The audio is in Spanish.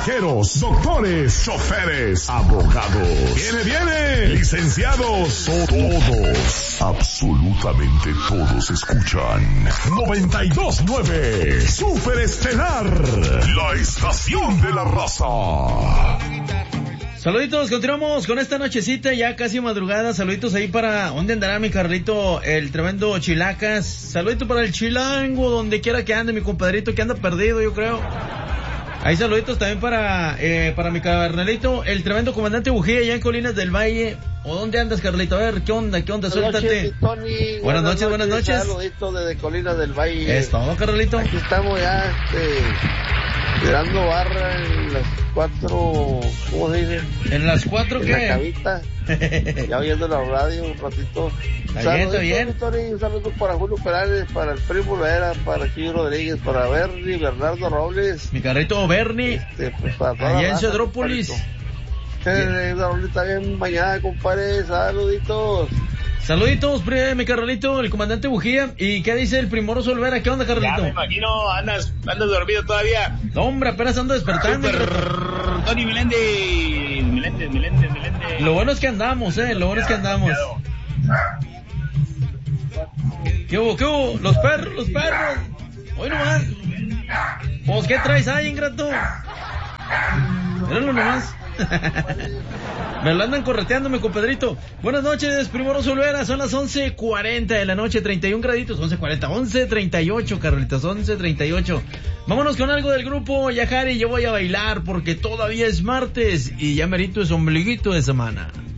pasajeros, doctores, choferes, abogados. ¡Viene! Licenciados, todos, absolutamente todos escuchan 92.9 Super Estelar, la estación de la raza. Saluditos, continuamos con esta nochecita ya casi madrugada. Saluditos ahí para, ¿dónde andará mi Carlito? El tremendo Chilacas. Saludito para el Chilango, donde quiera que ande, mi compadrito que anda perdido, yo creo. Ahí saluditos también para mi carnalito, el tremendo comandante Bujía, allá en Colinas del Valle. ¿O dónde andas, Carlito? A ver, ¿qué onda? Suéltate. Buenas noches. Saludito desde Colinas del Valle. Es todo, Carnalito. Aquí estamos ya, tirando barra en las 4, ¿cómo se dice? ¿En las 4 qué? En la cabita, ya oyendo la radio un ratito. Está bien. Un saludo para Julio Perales, para el Primo Vera, para Chico Rodríguez, para Bernie, Bernardo Robles. Mi carrito Bernie, pues para toda allá la en Cedrópolis. Está bien bañada, compadre, saluditos. Saluditos, mi carnalito, el comandante Bujía. ¿Y qué dice el Primoroso Olvera? ¿Qué onda, carnalito? Ya me imagino, andas dormido todavía. No, hombre, apenas ando despertando. Tony Meléndez. Lo bueno es que andamos, lo bueno es que andamos. ¿Qué hubo? Los perros. Hoy nomás. Pues, ¿qué traes ahí, ingrato? Míralo nomás. Me lo andan correteando, mi compadrito. Buenas noches, Primoroso Olvera. Son las 11:40 de la noche, 31 graditos. 11:38, Carlitos, 11:38. Vámonos con algo del grupo Yajari. Yo voy a bailar porque todavía es martes y ya merito es ombliguito de semana.